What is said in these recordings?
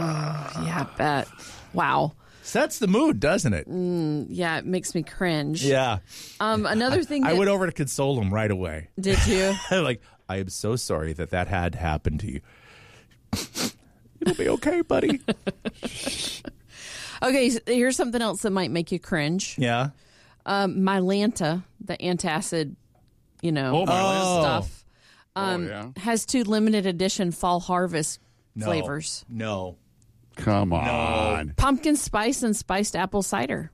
Yeah, I bet. Wow. Sets the mood, doesn't it? Yeah, it makes me cringe. Yeah. Another thing I went over to console him right away. Did you? Like, I am so sorry that had happened to you. It'll be okay, buddy. Okay, so here's something else that might make you cringe. Yeah. Mylanta, the antacid, stuff, has 2 limited edition fall harvest flavors. No. Come on. No. Pumpkin spice and spiced apple cider.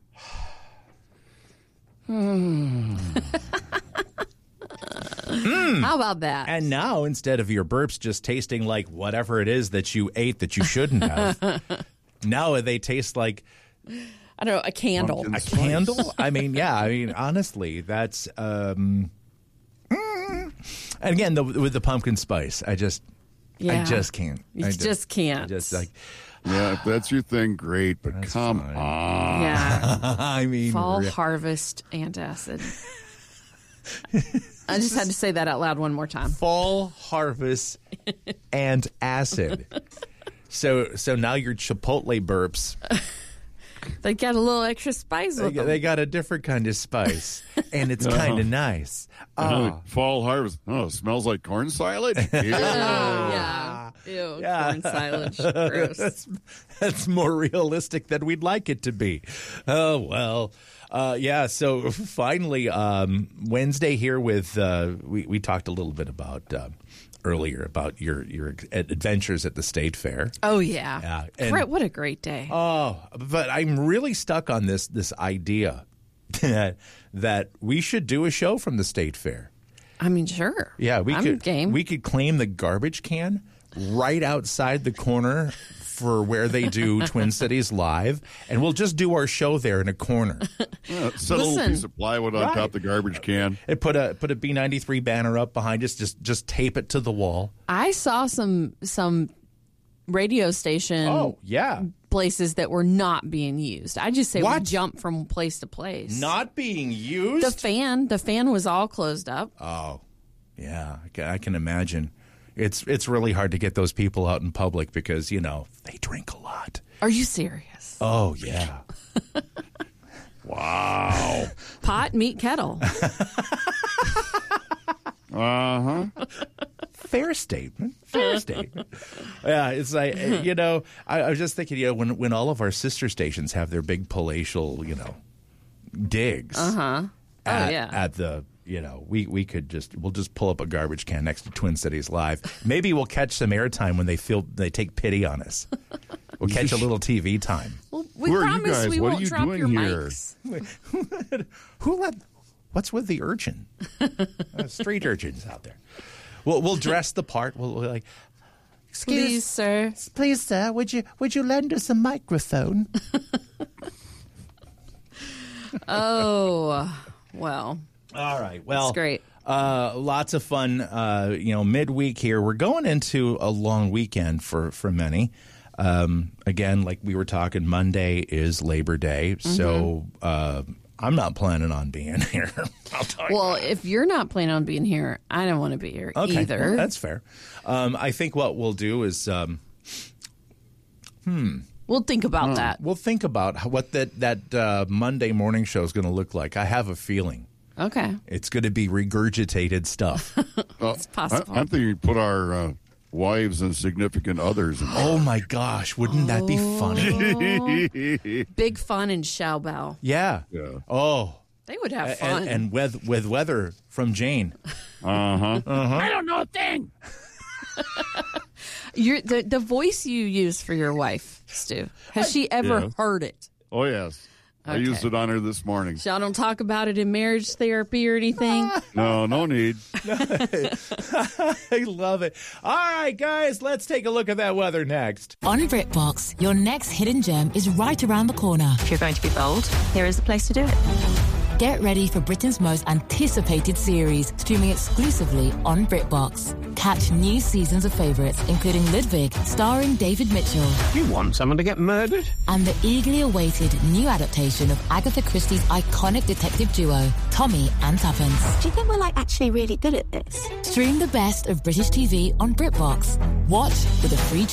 How about that? And now, instead of your burps just tasting like whatever it is that you ate that you shouldn't have, now they taste like... I don't know, a candle. Pumpkin A spice. candle? I mean, honestly, that's... And again, with the pumpkin spice, I just can't. You just can't. Just like... Yeah, if that's your thing, great, but come on. Yeah. I mean... Fall harvest antacid. I just had to say that out loud one more time. Fall harvest and acid. So now your Chipotle burps... They got a little extra spice with them. They got a different kind of spice, and it's kind of nice. Fall harvest. Oh, smells like corn silage? Yeah. Ew, corn silage. Gross. That's more realistic than we'd like it to be. Oh, well. So finally, Wednesday here with, we talked a little bit about earlier about your adventures at the State Fair. Oh, yeah. What a great day. Oh, but I'm really stuck on this idea that we should do a show from the State Fair. I mean, sure. Yeah, game. We could claim the garbage can right outside the corner for where they do Twin Cities Live, and we'll just do our show there in a corner. Set a little piece of plywood on top of the garbage can. And put a B93 banner up behind us. Just tape it to the wall. I saw some radio station places that were not being used. I just say we jump from place to place. Not being used? The fan was all closed up. Oh, yeah. I can imagine. It's really hard to get those people out in public because, they drink a lot. Are you serious? Oh, yeah. Wow. Pot, meat, kettle. Uh-huh. Fair statement. Yeah, it's like, I was just thinking, when all of our sister stations have their big palatial, digs. Uh-huh. At the, we'll just pull up a garbage can next to Twin Cities Live. Maybe we'll catch some airtime when they take pity on us. We'll catch a little TV time. Well, we Who are you promise guys? we What are won't you drop doing your here? mics. What's with the urchin? Street urchins out there. We'll dress the part. We'll like, Please, sir. Please, sir, would you lend us a microphone? Oh, well. All right. Well, that's great. Lots of fun. Midweek here. We're going into a long weekend for many. Again, like we were talking, Monday is Labor Day, so I'm not planning on being here. Well, if you're not planning on being here, I don't want to be here either. Well, that's fair. I think what we'll do is, we'll think about that. We'll think about what that Monday morning show is going to look like. I have a feeling. Okay. It's going to be regurgitated stuff. It's possible. I'm thinking we put our wives and significant others in there. Oh, my gosh. Wouldn't that be funny? Big fun in Xiaobao. Yeah. Oh. They would have fun. And with weather from Jane. I don't know a thing. The voice you use for your wife, Stu, has she ever heard it? Oh, yes. I used it on her this morning. Y'all don't talk about it in marriage therapy or anything? No need. I love it. All right, guys, let's take a look at that weather next. On BritBox, your next hidden gem is right around the corner. If you're going to be bold, here is the place to do it. Get ready for Britain's most anticipated series, streaming exclusively on BritBox. Catch new seasons of favourites, including Ludwig, starring David Mitchell. You want someone to get murdered? And the eagerly awaited new adaptation of Agatha Christie's iconic detective duo, Tommy and Tuppence. Do you think we're actually really good at this? Stream the best of British TV on BritBox. Watch with a free